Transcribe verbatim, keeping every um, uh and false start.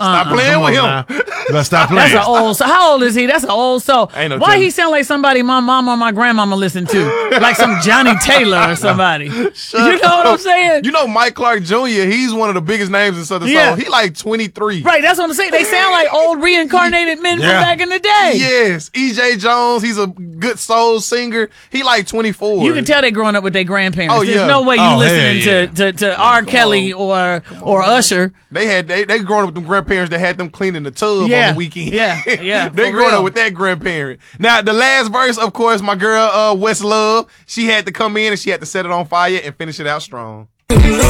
Stop playing with him. Let's stop playing. That's an old soul. How old is he? That's an old soul. Ain't no Why telling. he sound like somebody my mom or my grandmama listened to? Like some Johnny Taylor or somebody. Shut you know what I'm up. saying? You know Mike Clark Junior, he's one of the biggest names in Southern Yeah. Soul. He like twenty-three. Right, that's what I'm saying. They sound like old reincarnated men Yeah. from back in the day. Yes. E J Jones, he's a good soul singer. He like twenty-four. You can tell they're growing up with their grandparents. Oh, There's yeah. no way you Oh, listening hell yeah. to, to, to R. Kelly or or Usher. They had they they growing up with them grandparents that had them cleaning the tub Yeah. on the weekend. Yeah, yeah, They for growing real. up with that grandparent. Now the last verse, of course, my girl uh West Love, she had to come in and she had to set it on fire and finish it out strong.